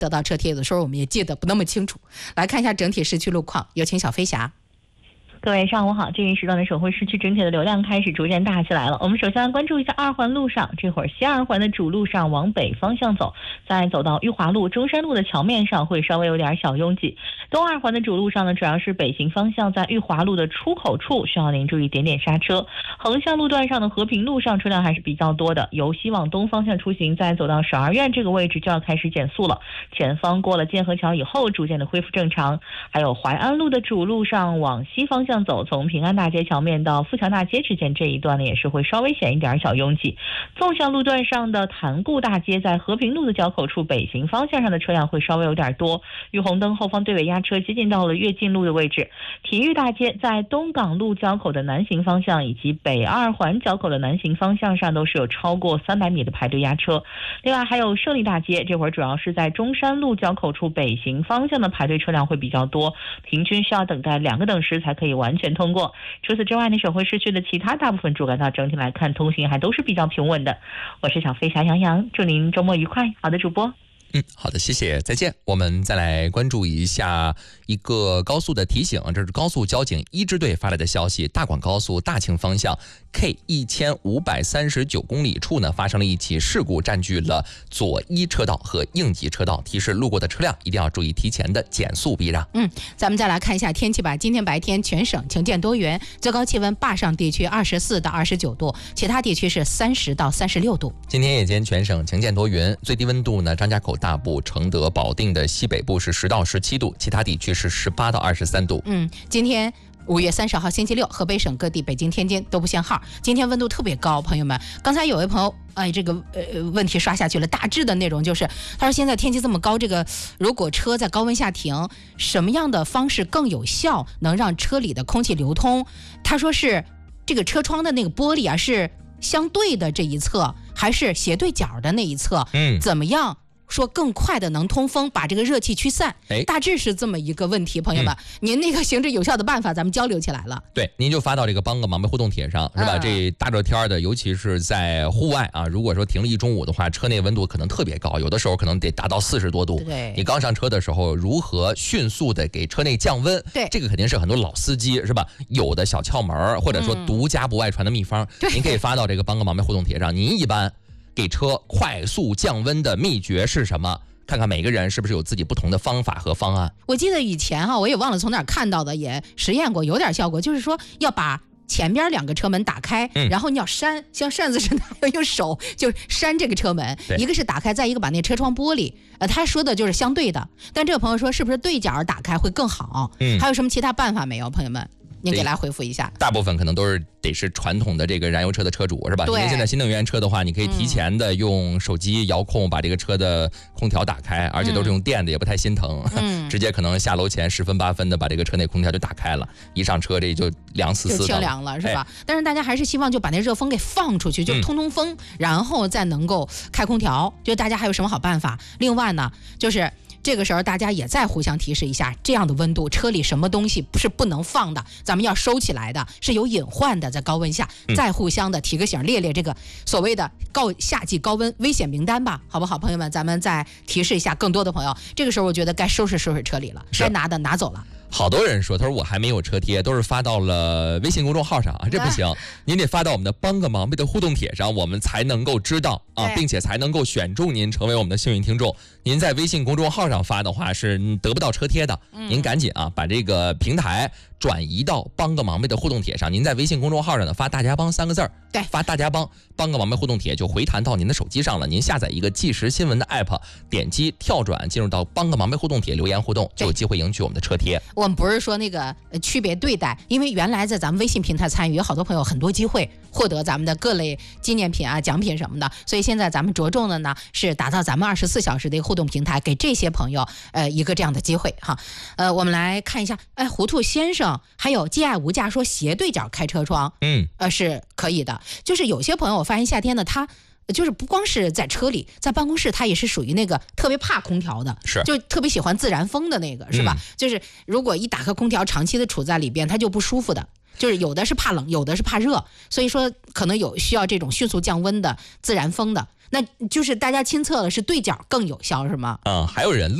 得到车贴，有的时候我们也记得不那么清楚。来看一下整体市区路况，有请小飞侠。 各位上午好，这一时段的首会市区整体的流量开始逐渐大起来了。我们首先来关注一下二环路上，这会儿西二环的主路上往北方向走，在走到裕华路、中山路的桥面上会稍微有点小拥挤。东二环的主路上呢，主要是北行方向在裕华路的出口处需要您注意点点刹车。横向路段上的和平路上车辆还是比较多的，由西往东方向出行，在走到省二院这个位置就要开始减速了。前方过了建河桥以后，逐渐的恢复正常。还有淮安路的主路上往西方向走，从平安大街桥面到富强大街之间这一段呢，也是会稍微显一点小拥挤。纵向路段上的潭固大街在和平路的交口处，北行方向上的车辆会稍微有点多，玉红灯后方对尾压车接近到了跃进路的位置。体育大街在东港路交口的南行方向以及北二环交口的南行方向上都是有超过300米的排队压车。另外还有胜利大街，这会儿主要是在中山路交口处北行方向的排队车辆会比较多，平均需要等待2个等时才可以完全通过。除此之外呢，省会市区的其他大部分主干道整体来看通行还都是比较平稳的。我是小飞侠杨洋，祝您周末愉快。好的，主播。 好的，谢谢，再见。我们再来关注一下一个高速的提醒，这是高速交警1支队发来的消息，大广高速大庆方向 K1539公里处呢发生了一起事故，占据了左1车道和应急车道，提示路过的车辆一定要注意提前的减速避让。 咱们再来看一下天气吧。今天白天全省晴见多云，最高气温坝上地区24到29度，其他地区是30到36度。 今天夜间全省晴见多云，最低温度呢，张家口大部、承德、保定的西北部是10到17度，其他地区是18到23度。 今天5月30号星期六，河北省各地、北京、天津都不限号。今天温度特别高，朋友们。刚才有位朋友，问题刷下去了。大致的内容就是，他说现在天气这么高，如果车在高温下停，什么样的方式更有效，能让车里的空气流通？他说是这个车窗的那个玻璃啊，是相对的这一侧，还是斜对角的那一侧？怎么样？说更快的能通风，把这个热气驱散，大致是这么一个问题。朋友们，您那个行之有效的办法，咱们交流起来了。 对，您就发到这个帮个忙呗互动帖上，是吧？这大热天的，尤其是在户外啊，如果说停了一中午的话，车内温度可能特别高，有的时候可能得达到40多度。 对， 你刚上车的时候，如何迅速的给车内降温？ 对， 这个肯定是很多老司机是吧？有的小窍门，或者说独家不外传的秘方，您可以发到这个帮个忙呗互动帖上。您一般给车快速降温的秘诀是什么？看看每个人是不是有自己不同的方法和方案。 我记得以前我也忘了从哪儿看到的，也实验过，有点效果，就是说要把前边2个车门打开，然后你要扇，像扇子似的，要用手就扇这个车门，一个是打开，再一个把那车窗玻璃，他说的就是相对的。但这个朋友说是不是对角打开会更好？还有什么其他办法没有，朋友们？您给来回复一下。 大部分可能都是得是传统的这个燃油车的车主，是吧？因为现在新能源车的话，你可以提前的用手机遥控把这个车的空调打开，而且都是用电的，也不太心疼，直接可能下楼前10分8分的把这个车内空调就打开了，一上车这就凉丝丝的， 就清凉了，是吧？但是大家还是希望就把那热风给放出去，就通通风，然后再能够开空调。就大家还有什么好办法？另外呢，就是这个时候大家也再互相提示一下，这样的温度车里什么东西是不能放的，咱们要收起来的，是有隐患的，在高温下再互相的提个醒，列这个所谓的夏季高温危险名单吧，好不好？朋友们，咱们再提示一下更多的朋友。这个时候我觉得该收拾车里了，该拿的拿走了。 好多人说，他说我还没有车贴，都是发到了微信公众号上啊，这不行，您得发到我们的帮个忙呗的互动帖上，我们才能够知道啊，并且才能够选中您成为我们的幸运听众。您在微信公众号上发的话是得不到车贴的，您赶紧啊把这个平台转移到帮个忙呗的互动帖上。您在微信公众号上呢发大家帮3个字， 对， 发大家帮个忙呗互动帖就回弹到您的手机上了。您下载一个即时新闻的 app， 点击跳转进入到帮个忙呗互动帖留言互动，就有机会赢取我们的车贴。 我们不是说那个区别对待，因为原来在咱们微信平台参与，有好多朋友很多机会获得咱们的各类纪念品啊、奖品什么的，所以现在咱们着重的呢是打造咱们24小时的一个互动平台，给这些朋友一个这样的机会哈。我们来看一下，糊涂先生还有既爱无价说斜对角开车窗，是可以的。就是有些朋友我发现夏天呢，他就是不光是在车里，在办公室他也是属于那个特别怕空调的， 是就特别喜欢自然风的那个，是吧？就是如果一打开空调长期的处在里边，他就不舒服的。就是有的是怕冷，有的是怕热，所以说可能有需要这种迅速降温的自然风的。 那就是大家亲测了是对角更有效是吗？ 还有人